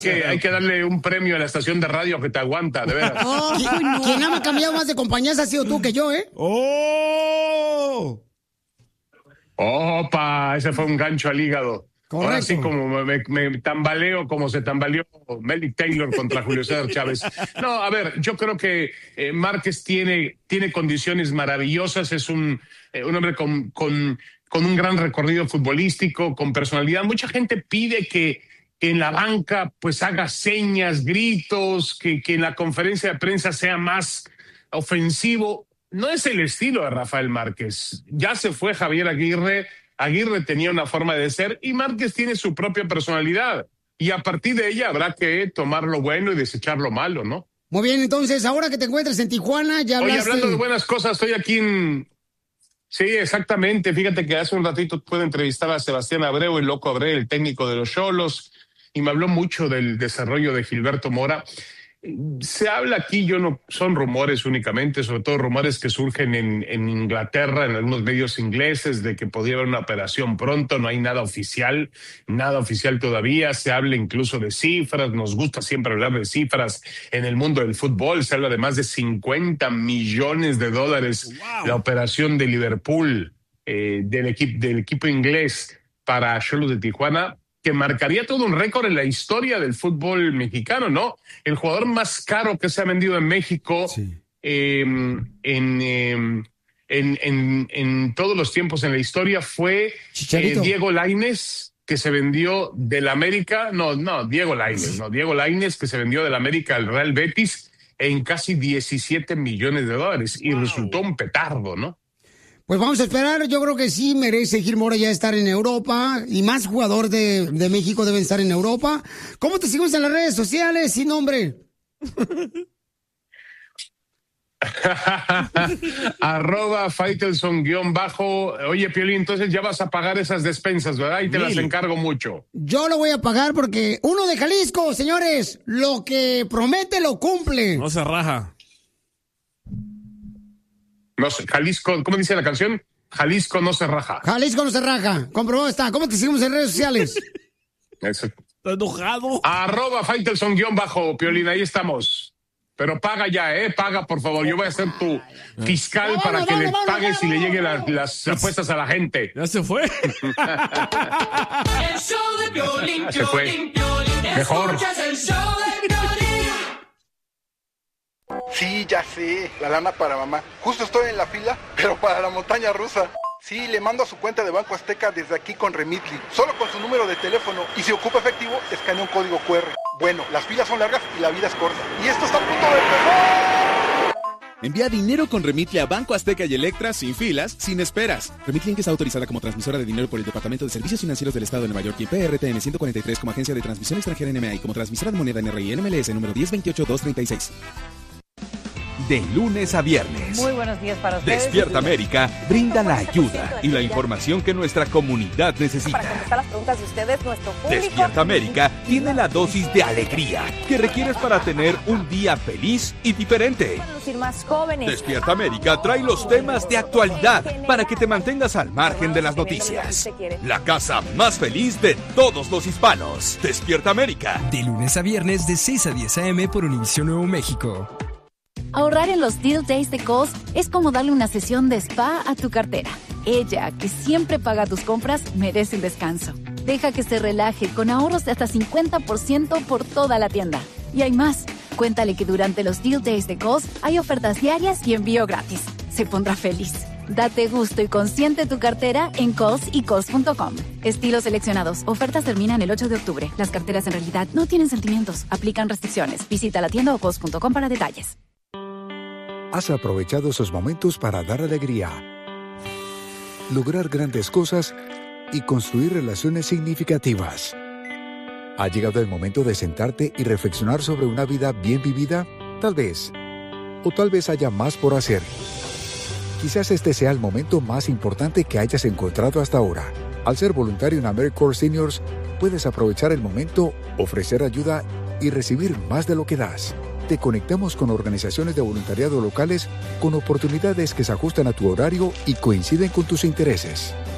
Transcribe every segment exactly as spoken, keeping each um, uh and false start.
Que hay que darle un premio a la estación de radio que te aguanta, de veras. Oh, no. Quien ha cambiado más de compañías ha sido tú que yo, ¿eh? ¡Oh! ¡Opa! Ese fue un gancho al hígado. Correcto. Ahora sí como me, me tambaleo como se tambaleó Melly Taylor contra Julio César Chávez. No, a ver, yo creo que eh, Márquez tiene, tiene condiciones maravillosas, es un, eh, un hombre con, con, con un gran recorrido futbolístico, con personalidad. Mucha gente pide que en la banca pues haga señas, gritos, que, que en la conferencia de prensa sea más ofensivo. No es el estilo de Rafael Márquez. Ya se fue Javier Aguirre, Aguirre tenía una forma de ser y Márquez tiene su propia personalidad. Y a partir de ella habrá que tomar lo bueno y desechar lo malo, ¿no? Muy bien, entonces, ahora que te encuentres en Tijuana, ya hablaste... Oye, hablando de buenas cosas, estoy aquí en... Sí, exactamente. Fíjate que hace un ratito pude entrevistar a Sebastián Abreu, el loco Abreu, el técnico de los Xolos, y me habló mucho del desarrollo de Gilberto Mora. Se habla aquí, yo no, son rumores únicamente, sobre todo rumores que surgen en, en Inglaterra, en algunos medios ingleses, de que podría haber una operación pronto. No hay nada oficial, nada oficial todavía. Se habla incluso de cifras, nos gusta siempre hablar de cifras en el mundo del fútbol. Se habla de más de cincuenta millones de dólares. Wow. La operación de Liverpool, eh, del, equipo, del equipo inglés para Xolos de Tijuana, que marcaría todo un récord en la historia del fútbol mexicano, ¿no? El jugador más caro que se ha vendido en México sí. eh, en, eh, en, en, en todos los tiempos en la historia fue eh, Diego Lainez, que se vendió del América, no, no, Diego Lainez, no, Diego Lainez, que se vendió del América al Real Betis en casi diecisiete millones de dólares y wow. resultó un petardo, ¿no? Pues vamos a esperar, yo creo que sí merece Gil Mora ya estar en Europa y más jugadores de, de México deben estar en Europa. ¿Cómo te seguimos en las redes sociales, sin nombre? Arroba Faitelson guión bajo. Oye, Piolín, entonces ya vas a pagar esas despensas, ¿verdad? Y te Mil. las encargo mucho. Yo lo voy a pagar porque uno de Jalisco, señores, lo que promete lo cumple. No se raja. No sé, Jalisco, ¿cómo dice la canción? Jalisco no se raja. Jalisco no se raja. Comprobado está. ¿Cómo te seguimos en redes sociales? Eso. Está enojado. Arroba Faitelson guión bajo, Piolín, ahí estamos. Pero paga ya, ¿eh? Paga, por favor. Yo voy a ser tu fiscal no, para no, que no, le no, pagues no, no, y le lleguen la, las apuestas a la gente. Ya se fue. Ya se fue. Mejor. Sí, ya sé, la lana para mamá. Justo estoy en la fila, pero para la montaña rusa. Sí, le mando a su cuenta de Banco Azteca desde aquí con Remitly. Solo con su número de teléfono. Y si ocupa efectivo, escanea un código cu erre. Bueno, las filas son largas y la vida es corta. Y esto está a punto de empezar. Envía dinero con Remitly a Banco Azteca y Electra sin filas, sin esperas. Remitly es autorizada como transmisora de dinero por el Departamento de Servicios Financieros del Estado de Nueva York y P R T N ciento cuarenta y tres como agencia de transmisión extranjera N M A y como transmisora de moneda N R I N M L S número diez veintiocho dos treinta y seis. De lunes a viernes. Muy buenos días para ustedes. Despierta América brinda la ayuda y la información que nuestra comunidad necesita. Para contestar las preguntas de ustedes, nuestro público. Despierta América tiene la dosis de alegría que requieres para tener un día feliz y diferente. Para lucir más jóvenes. Despierta América trae los temas de actualidad para que te mantengas al margen de las noticias. La casa más feliz de todos los hispanos. Despierta América. De lunes a viernes de seis a diez a eme por Univisión Nuevo México. Ahorrar en los Deal Days de Kohl's es como darle una sesión de spa a tu cartera. Ella, que siempre paga tus compras, merece un descanso. Deja que se relaje con ahorros de hasta cincuenta por ciento por toda la tienda. Y hay más. Cuéntale que durante los Deal Days de Kohl's hay ofertas diarias y envío gratis. Se pondrá feliz. Date gusto y consiente tu cartera en Kohl's y Kohl's punto com. Estilos seleccionados. Ofertas terminan el ocho de octubre. Las carteras en realidad no tienen sentimientos. Aplican restricciones. Visita la tienda o Kohl's punto com para detalles. Has aprovechado esos momentos para dar alegría, lograr grandes cosas y construir relaciones significativas. ¿Ha llegado el momento de sentarte y reflexionar sobre una vida bien vivida? Tal vez. O tal vez haya más por hacer. Quizás este sea el momento más importante que hayas encontrado hasta ahora. Al ser voluntario en AmeriCorps Seniors, puedes aprovechar el momento, ofrecer ayuda y recibir más de lo que das. Te conectamos con organizaciones de voluntariado locales con oportunidades que se ajustan a tu horario y coinciden con tus intereses.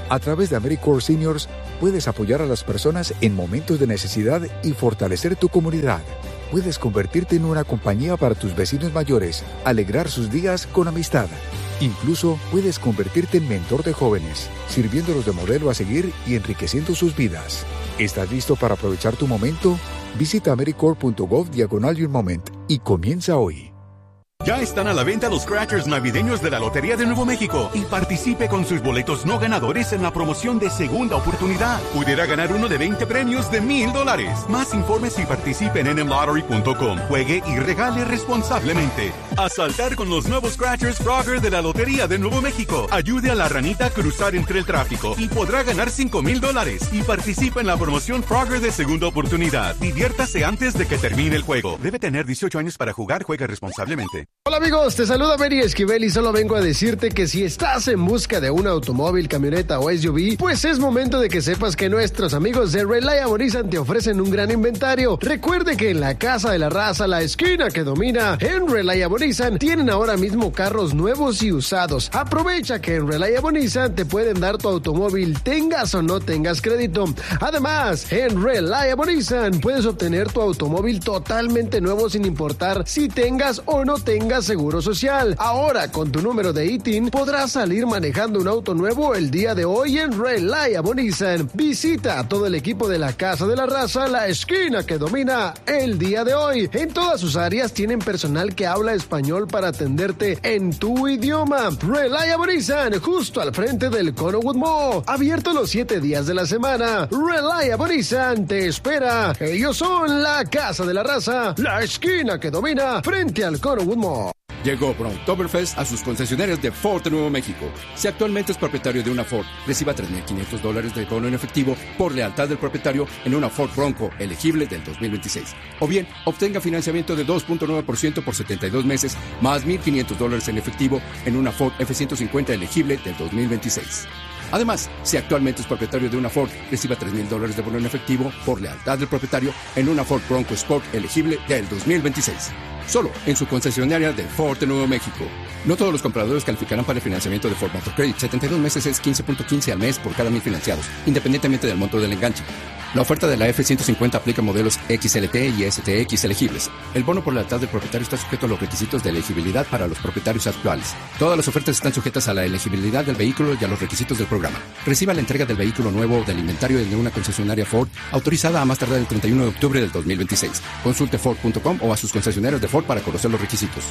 A través de AmeriCorps Seniors, puedes apoyar a las personas en momentos de necesidad y fortalecer tu comunidad. Puedes convertirte en una compañía para tus vecinos mayores, alegrar sus días con amistad. Incluso puedes convertirte en mentor de jóvenes, sirviéndolos de modelo a seguir y enriqueciendo sus vidas. ¿Estás listo para aprovechar tu momento? Visita americorps.gov diagonal Your Moment y comienza hoy. Ya están a la venta los Scratchers navideños de la Lotería de Nuevo México y participe con sus boletos no ganadores en la promoción de Segunda Oportunidad. Pudiera ganar uno de veinte premios de mil dólares. Más informes y participe en N M lottery punto com. Juegue y regale responsablemente. A saltar con los nuevos Scratchers Frogger de la Lotería de Nuevo México. Ayude a la ranita a cruzar entre el tráfico y podrá ganar cinco mil dólares. Y participe en la promoción Frogger de Segunda Oportunidad. Diviértase antes de que termine el juego. Debe tener dieciocho años para jugar. Juegue responsablemente. Hola amigos, te saluda Mary Esquivel y solo vengo a decirte que si estás en busca de un automóvil, camioneta o S U V, pues es momento de que sepas que nuestros amigos de Reliable Nissan te ofrecen un gran inventario. Recuerde que en la Casa de la Raza, la esquina que domina, en Reliable Nissan tienen ahora mismo carros nuevos y usados. Aprovecha que en Reliable Nissan te pueden dar tu automóvil, tengas o no tengas crédito. Además, en Reliable Nissan puedes obtener tu automóvil totalmente nuevo sin importar si tengas o no tengas seguro social. Ahora, con tu número de I T I N, podrás salir manejando un auto nuevo el día de hoy en Reliable Nissan. Visita a todo el equipo de la Casa de la Raza, la esquina que domina, el día de hoy. En todas sus áreas tienen personal que habla español para atenderte en tu idioma. Reliable Nissan, justo al frente del Connowood Mall. Abierto los siete días de la semana. Reliable Nissan te espera. Ellos son la Casa de la Raza, la esquina que domina, frente al Connowood Mall. Llegó Brontoberfest a sus concesionarias de Ford de Nuevo México. Si actualmente es propietario de una Ford, reciba tres mil quinientos dólares de bono en efectivo por lealtad del propietario en una Ford Bronco elegible del dos mil veintiséis. O bien, obtenga financiamiento de dos punto nueve por ciento por setenta y dos meses, más mil quinientos dólares en efectivo en una Ford F ciento cincuenta elegible del dos mil veintiséis. Además, si actualmente es propietario de una Ford, reciba tres mil dólares de bono en efectivo por lealtad del propietario en una Ford Bronco Sport elegible del dos mil veintiséis. Solo en su concesionaria de Ford de Nuevo México. No todos los compradores calificarán para el financiamiento de Ford Motor Credit. setenta y dos meses es quince punto quince al mes por cada mil financiados, independientemente del monto del enganche. La oferta de la F ciento cincuenta aplica a modelos X L T y S T X elegibles. El bono por lealtad del propietario está sujeto a los requisitos de elegibilidad para los propietarios actuales. Todas las ofertas están sujetas a la elegibilidad del vehículo y a los requisitos del programa. Reciba la entrega del vehículo nuevo o del inventario de una concesionaria Ford autorizada a más tardar el treinta y uno de octubre del dos mil veintiséis. Consulte Ford punto com o a sus concesionarios de Ford para conocer los requisitos.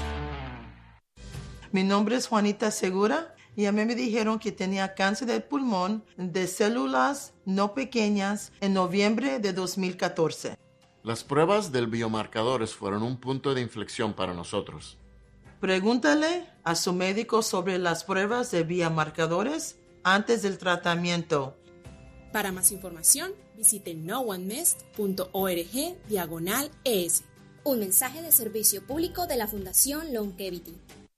Mi nombre es Juanita Segura y a mí me dijeron que tenía cáncer del pulmón de células no pequeñas en noviembre de dos mil catorce. Las pruebas del biomarcadores fueron un punto de inflexión para nosotros. Pregúntale a su médico sobre las pruebas de biomarcadores antes del tratamiento. Para más información, visite no one missed punto org diagonal es. Un mensaje de servicio público de la Fundación Longevity.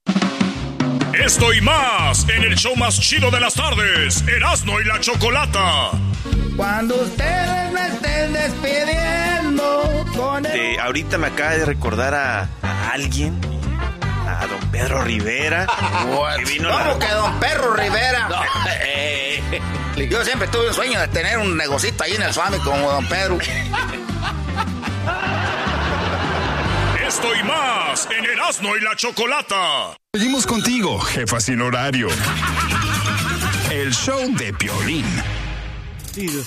Esto y más en el show más chido de las tardes, Erasmo y la Chocolata. Cuando ustedes me estén despidiendo con el... Eh, ahorita me acaba de recordar a, a alguien, a don Pedro Rivera. Que vino ¿Cómo la... que don Pedro Rivera? No, eh, yo siempre tuve un sueño de tener un negocito ahí en el Swami como don Pedro. Esto y más en Erasmo y la Chocolata. Seguimos contigo, jefa sin horario. El show de Piolín.